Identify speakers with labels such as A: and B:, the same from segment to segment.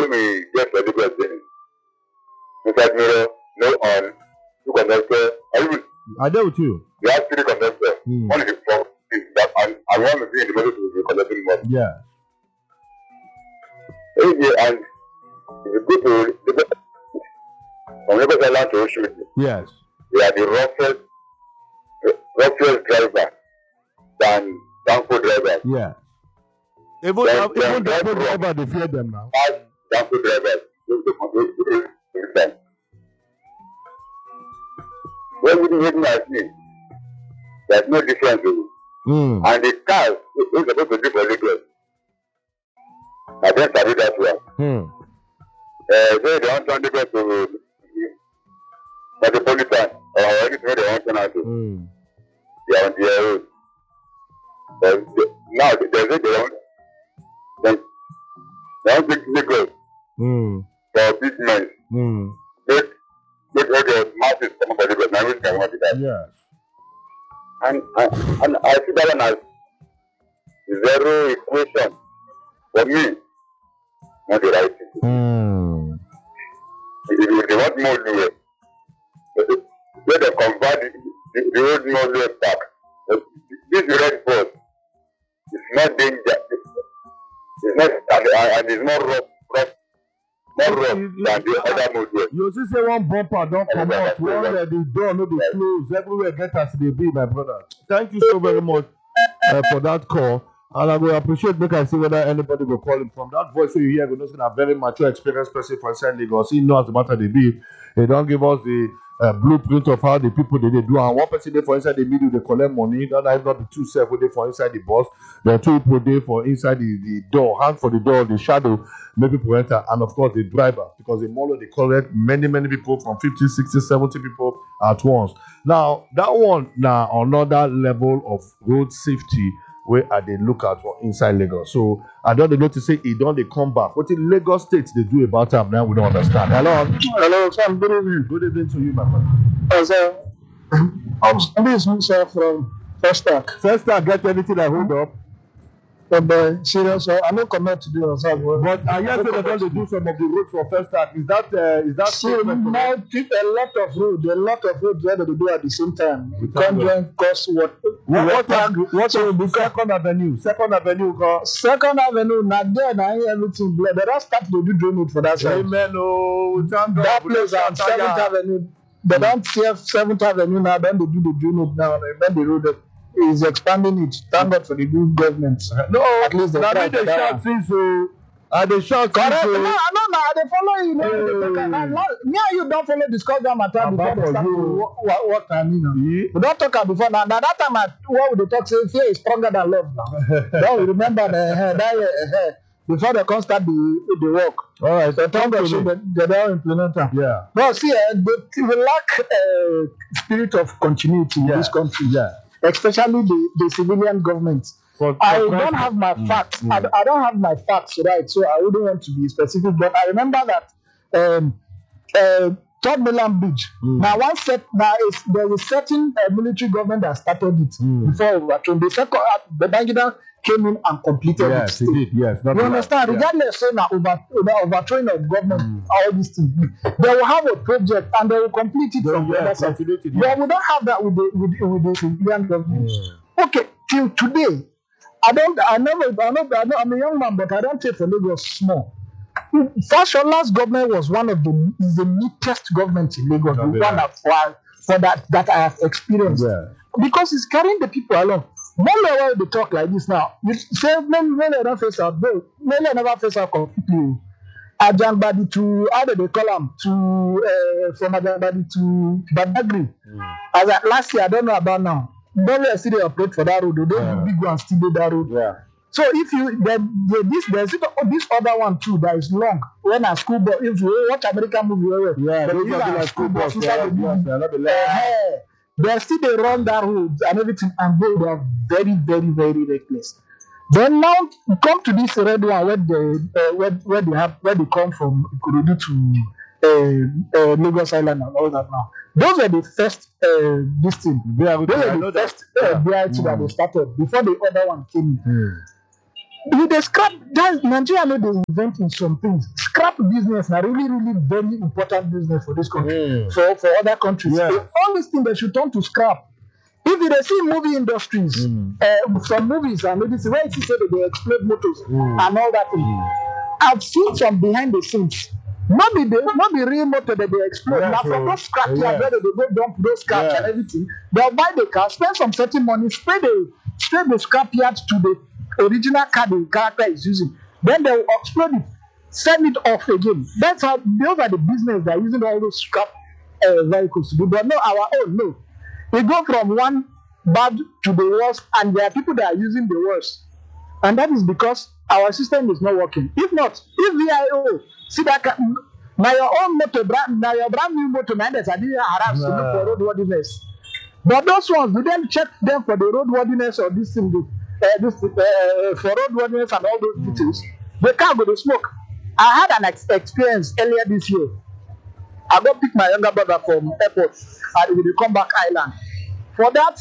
A: when we get for Lagos then, inside mirror, no on, two conductor,
B: I do with you.
A: We have three conductors. One is from that and one is in the middle to be conducting money.
B: Yeah.
A: And if you go to Lagos, from Lagos Island to Oshodi,
B: yes,
A: they are the roughest driver than Danko drivers.
B: Yeah. Even Danko driver, they fear them now.
A: As Danko drivers, when you do it, there's no difference. And the cars is supposed to do for Lagos. I don't study that one. So they don't turn Lagos to metropolitan or anything they want to do. They are on their road. Now they say they don't take Lagos for big men. Make all the masses come for Lagos. Now we can want that.
B: Yes.
A: And I see that one as zero equation for me. Not the right thing. If they want more do it, let them convert the old Norway back. This red bus is not danger. It's not and it's more rough than the other model.
B: You see, say one bumper don't come out, one the door no be closed, everywhere get as they be, my brother. Thank you so very much for that call. And I will appreciate make I see whether anybody will call him from that voice. So you hear, we're not a very mature, experienced person for inside Lagos. He knows the matter they be. They don't give us the blueprint of how the people they do. And one person there for inside the middle, they collect money. That is not the two self there for inside the bus. There are two people there for inside the door, hand for the door, the shadow, make people enter. And of course, the driver, because the model they collect many people from 50, 60, 70 people at once. Now, that one now another level of road safety where they look at for inside Lagos. So I don't know to say he don't they come back. What in Lagos State they do about them now we don't understand.
C: Hello, Sam. Good evening.
B: Good evening to you, my friend.
C: This is Musa from First Stack.
B: First Stack, get anything I hold up.
C: But serious, I no comment to do on Sam.
B: But I hear they don't do some of the roads for First Stack. Is that
C: so now a lot of roads where they do at the same time. You can't join cost what
B: so the Second Avenue. Second Avenue,
C: now there now everything blood. They don't start to do drainage for that side.
B: Amen. Oh,
C: that place on 7th Avenue. They don't see 7th Avenue now, then they do the drainage now, and then the road is expanding it. Thank God for the good government.
B: No,
C: at least they
B: try to shout things so. They shout things so.
C: No, they follow you. Me and you don't follow discuss that matter before they start what I mean. We don't talk before now. Now that time, what would they talk? Say fear is stronger than love now. Don't remember that before they can start the work.
B: All right.
C: So thank God they don't implement them.
B: Yeah.
C: But see, we lack spirit of continuity in this country.
B: Yeah.
C: Especially the civilian government. I don't have my facts. I don't have my facts right, so I wouldn't want to be specific. But I remember that Third Mainland Bridge. Now, there is a certain military government that started it before. The second, the Babangida came in and completed it.
B: Yes, he did. Yes,
C: you understand? Regardless of overthrowing of government, all these things, they will have a project and they will complete it from the other side. But we don't have that with the civilian government. Okay, till today, I'm a young man, but I don't take for Lagos small. Fashola's government was one of the neatest governments in Lagos, for that I have experienced. Yeah. Because it's carrying the people along. Many they talk like this now. You say many don't face out. Many never face out completely. Ajangbadi to how do they call them from Ajangbadi to Badagry. As at last year, I don't know about now. Don't still they operate for that road. They don't big one still do that road.
B: Yeah.
C: So if you there's this other one too that is long. When a school bus, if you watch American movie,
B: those are like school bus.
C: They still they run that road and everything, and they are very, very, very reckless. Then now come to this red one where they come from Ikorodu to Lagos Island and all that now. Those were the first this thing. Those were the first BIT that they started before the other one came in. with the scrap, that Nigeria know they inventing some things. Scrap business are really, really very important business for this country, for other countries.
B: Yeah.
C: So all these things they should turn to scrap. If you see movie industries, some movies and maybe where you say that they explode motors and all that thing. I've seen some behind the scenes. Not be real motor that they explode. Now from those scrap yards where they go dump those scraps and everything, they'll buy the car, spend some certain money, spray the scrap yards to the original car the character is using. Then they'll explode it, send it off again. That's how those are the business they're using all those scrap vehicles to do. But no, our own, no. We go from one bad to the worst, and there are people that are using the worst. And that is because our system is not working. If not, if VIO, see that now your own motor brand, now your brand new motor, man, that's a harass to look for roadworthiness. But those ones, we then check them for the roadworthiness or this thing, for roadworthiness and all those details. The car go to smoke. I had an experience earlier this year. I go pick my younger brother from airport and we will come back island. For that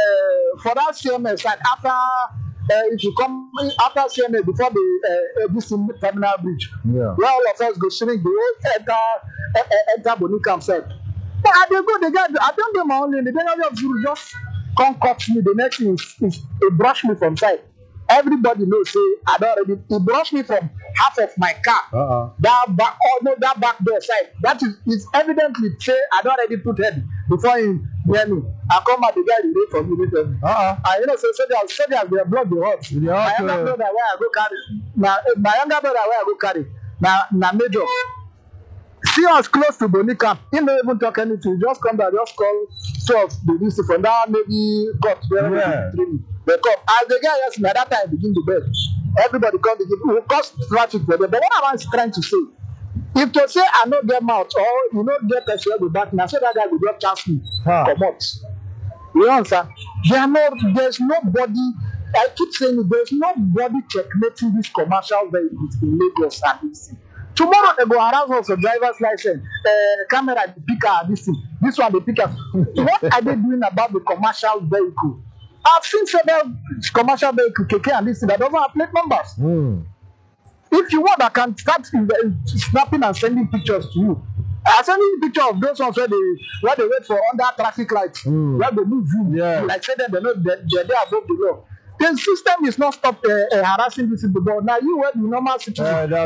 C: CMS, like after if you come after CMS before the this terminal bridge, where all of us go swimming, the whole enter Bonica side. But I dey go, the guy, I don't do my own lane. The guy just come cut me. The next thing is he brush me from side. Everybody knows say I don't already. He brushed me from half of my car. That back door side. That is evidently say I don't already put head before he near me. I come out the guy dey for me. I so soldiers they block the hot. My younger brother where I go carry. My younger brother where I go carry. Na major. See us close to Bonica. He don't even talk anything. Just come back. Just call 12. The list from that maybe got there. They come. As the guy asked me at that time, begin to bed. Everybody come begin. We will cause traffic for them. But what am I trying to say? If to say I not get mouth or you not get a share with back now, so that guy will just chance me. Come out. You understand? There's nobody. I keep saying it, there's nobody checkmating these commercial vehicles in Lagos and this thing. Tomorrow they go around us for driver's license, camera, the picker, this thing. This one the picker. What are they doing about the commercial vehicle? I've seen several commercial vehicles, KK and this thing that doesn't have plate numbers. If you want, I can start snapping and sending pictures to you. I send you a picture of those ones where they wait for under traffic lights, where they move you. Like say that they're there above the law. The system is not stop harassing these people. But now you were the normal situation. Now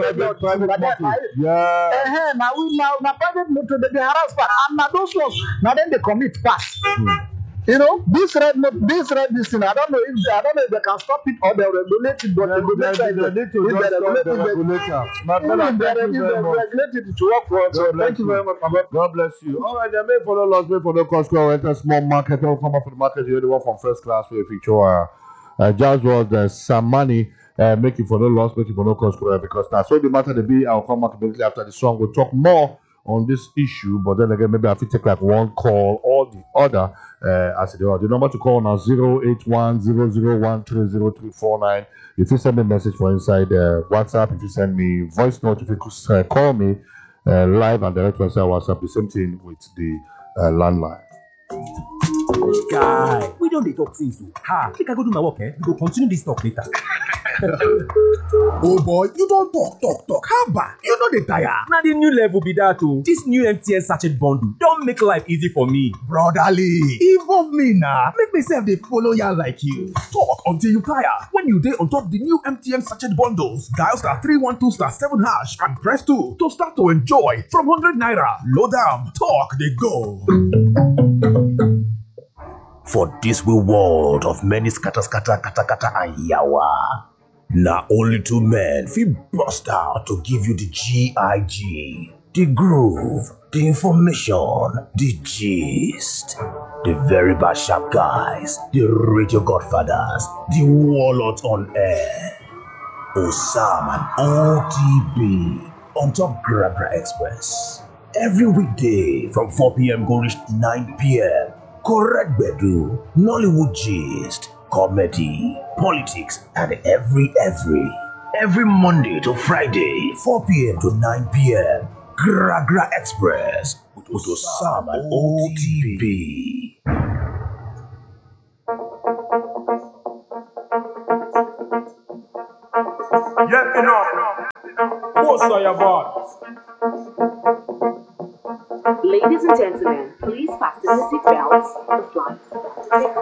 C: private motor they harass, and now those ones now then they commit pass. You know, this red thing, I don't know if they can stop it or they regulate it, but they need to regulate it to work for us. So thank you very much.
B: God bless you. All right, they may follow loss, may follow cost, enter small market, or come up for the market. You're the one from first class for a feature. Just was the some money, make it for no loss, make it for no cost, because that's all the matter to be. I'll come back immediately after the song. We'll talk more on this issue, but then again, maybe I have to take like one call or the other. As it is, the number to call now 08100130349. If you send me a message for inside WhatsApp, if you send me voice note, if you could call me live and direct message WhatsApp, the same thing with the landline.
D: Guy, we don't talk things so. Think I go do my work, We go continue this talk later.
E: Oh boy, you don't talk. How bad? You know the tire.
D: Now the new level be that too. This new MTN sachet bundle don't make life easy for me.
E: Brotherly, involve me now. Make myself they follow ya like you. Talk until you tire. When you day on top the new MTN sachet bundles, dial *312*7# and press 2 to start to enjoy from 100 naira. Load down, talk they go.
F: For this world of many scatter and yawa. Now only two men feel bust out to give you the GIG, the groove, the information, the gist. The very bad sharp guys, the radio godfathers, the warlords on air. Osam and OTB on top Grabra Express. Every weekday from 4 p.m. go reach 9 p.m. Correct bedu, Nollywood gist, comedy, politics, and every Monday to Friday, 4 p.m. to 9 p.m. Gragra Express with Osam and OTB.
D: What's your bad?
G: Ladies and gentlemen, please fasten your seatbelts. The flight is about to take off.